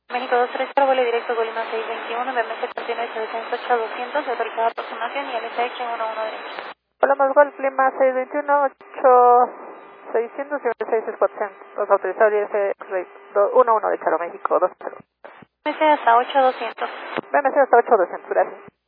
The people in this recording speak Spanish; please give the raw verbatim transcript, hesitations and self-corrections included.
México dos tres cero, vuelo directo Colima seis veintiuno, B M C contiene setecientos ocho doscientos, autorizada aproximación y L S X uno uno derecho. Hola, más Golf, Lima seis veintiuno, ocho seiscientos y seis cuatrocientos, autorizado y L S X uno uno de Charo, México dos cero. B M C hasta ocho doscientos. B M C hasta ocho doscientos, gracias.